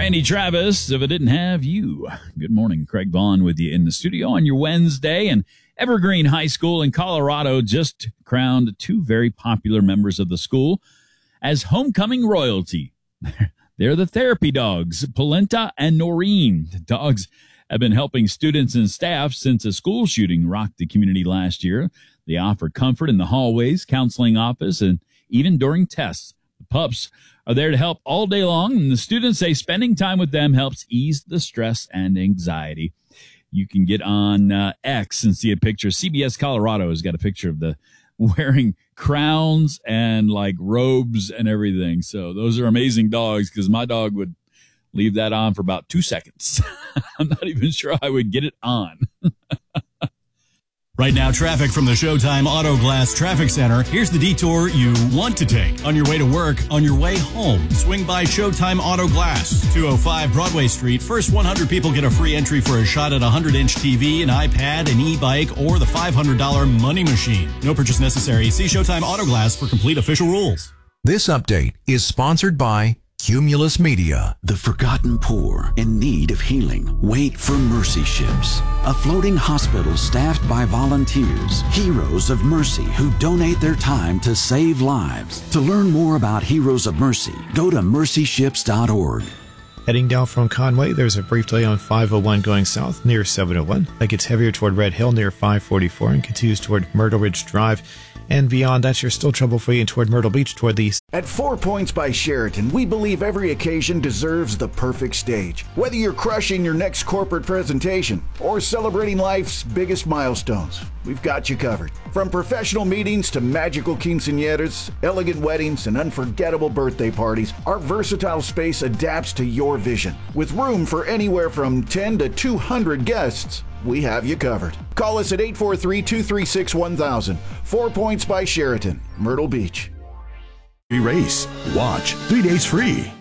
Randy Travis, if it didn't have you. Good morning. Craig Vaughn with you in the studio on your Wednesday. And Evergreen High School in Colorado just crowned two very popular members of the school as homecoming royalty. They're the therapy dogs, Polenta and Noreen. The dogs have been helping students and staff since a school shooting rocked the community last year. They offer comfort in the hallways, counseling office, and even during tests. The pups are there to help all day long, and the students say spending time with them helps ease the stress and anxiety. You can get on X and see a picture. CBS Colorado has got a picture of the wearing crowns and like robes and everything. So those are amazing dogs, because my dog would leave that on for about 2 seconds. I'm not even sure I would get it on. Right now, traffic from the Showtime Auto Glass Traffic Center. Here's the detour you want to take. On your way to work, on your way home, swing by Showtime Auto Glass. 205 Broadway Street. First 100 people get a free entry for a shot at a 100-inch TV, an iPad, an e-bike, or the $500 money machine. No purchase necessary. See Showtime Auto Glass for complete official rules. This update is sponsored by Cumulus Media. The forgotten poor in need of healing wait for Mercy Ships, a floating hospital staffed by volunteers, heroes of mercy who donate their time to save lives. To learn more about Heroes of Mercy, go to mercyships.org. Heading down from Conway, there's a brief delay on 501 going south near 701. That gets heavier toward Red Hill near 544 and continues toward Myrtle Ridge Drive. And beyond that, you're still trouble-free toward Myrtle Beach toward the east. At 4 Points by Sheraton, we believe every occasion deserves the perfect stage. Whether you're crushing your next corporate presentation or celebrating life's biggest milestones, we've got you covered. From professional meetings to magical quinceañeras, elegant weddings, and unforgettable birthday parties, our versatile space adapts to your vision. With room for anywhere from 10 to 200 guests, we have you covered. Call us at 843-236-1000. 4 Points by Sheraton, Myrtle Beach. Race. Watch 3 days free.